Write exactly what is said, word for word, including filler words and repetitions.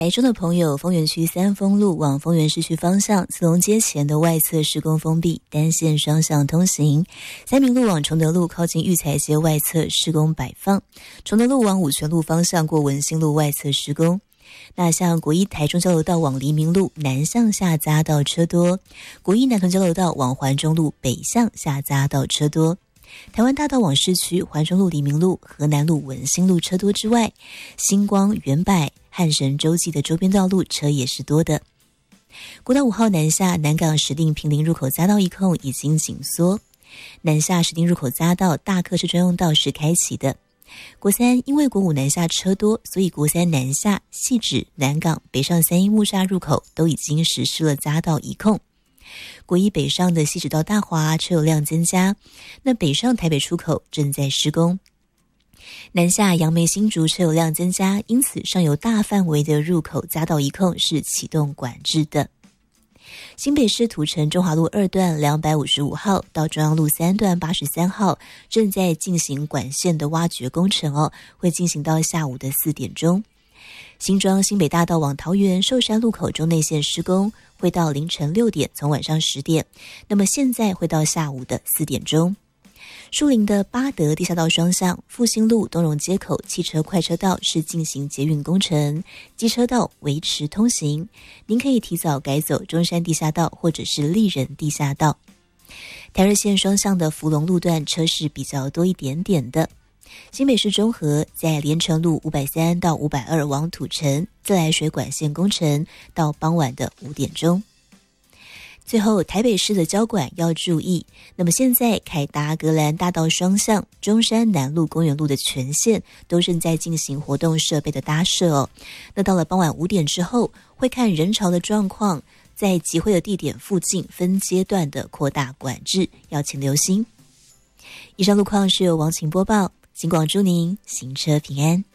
台中的朋友，丰原区三丰路往丰原市区方向，慈龙街前的外侧施工封闭，单线双向通行。三民路往崇德路靠近育才街外侧施工摆放，崇德路往五权路方向过文心路外侧施工。那像国一台中交流道往黎明路南向下匝道车多，国一南屯交流道往环中路北向下匝道车多。台湾大道往市区环中路、黎明路、河南路、文心路车多之外，星光、元柏、汉神洲际的周边道路车也是多的。国道五号南下南港石碇坪林入口匝道一控已经紧缩，南下石碇入口匝道大客车专用道是开启的。国三因为国五南下车多，所以国三南下汐止、南港、北上三一木栅入口都已经实施了匝道一控。国一北上的汐止到大华车流量增加，那北上台北出口正在施工。南下杨梅新竹车流量增加，因此上游大范围的入口匝道一控是启动管制的。新北市土城中华路二段两百五十五号到中央路三段八十三号正在进行管线的挖掘工程哦，会进行到下午的四点钟。新庄新北大道往桃园寿山路口中内线施工，会到凌晨六点，从晚上十点，那么现在会到下午的四点钟。树林的八德地下道双向复兴路东荣街口汽车快车道是进行捷运工程，机车道维持通行，您可以提早改走中山地下道或者是丽人地下道。台二线双向的福隆路段车是比较多一点点的。新北市中和在连城路五百三到五百二往土城自来水管线工程到傍晚的五点钟。最后台北市的交管要注意，那么现在凯达格兰大道双向中山南路公园路的全线都正在进行活动设备的搭设哦。那到了傍晚五点之后，会看人潮的状况，在集会的地点附近分阶段的扩大管制，要请留心。以上路况是由王晴播报，警广祝您行车平安。